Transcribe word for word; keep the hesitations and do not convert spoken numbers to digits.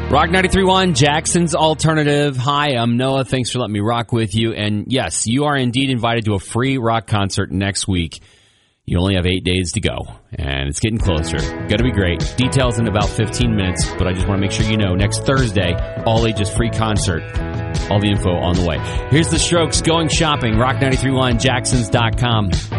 Rock ninety-three point one, Jackson's Alternative. Hi, I'm Noah. Thanks for letting me rock with you. And yes, you are indeed invited to a free rock concert next week. You only have eight days to go, and it's getting closer. Going to be great. Details in about fifteen minutes, but I just want to make sure you know, next Thursday, all ages free concert. All the info on the way. Here's the Strokes, Going Shopping, rock ninety-three point one, jacksons dot com.